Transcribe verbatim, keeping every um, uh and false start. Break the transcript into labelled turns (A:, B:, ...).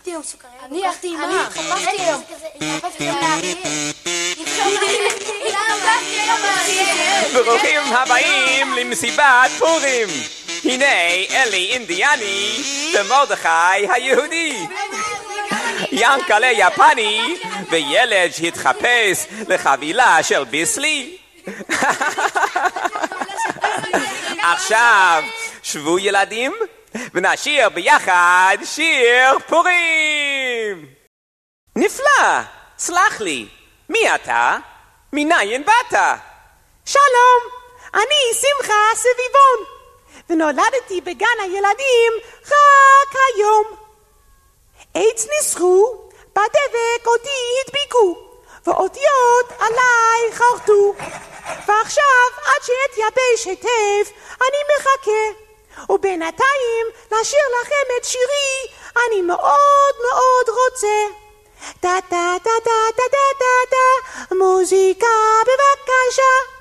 A: התחפשתי היום סוכריה.
B: אני הלכתי עם מה?
A: התחפשתי היום. התחפשתי היום לאריאל.
C: ברוכים הבאים למסיבת פורים. הנה אלי אינדיאני ומרדכי היהודי. ינקלה יפני וילד שהתחפש לחבילה של ביסלי. עכשיו שבו ילדים ונשיר ביחד שיר פורים. נפלא, סלח לי, מי אתה? מניין באת?
D: שלום, אני שמחה סביבון ונולדתי בגן הילדים רק היום. עץ ניסחו, בדבק אותי הדביקו ואותיות עליי חרטו, ועכשיו עד שאתייבש היטב אני מחכה, ובינתיים לשיר לכם את שירי אני מאוד מאוד רוצה. טה טה טה טה טה טה טה, מוזיקה בבקשה.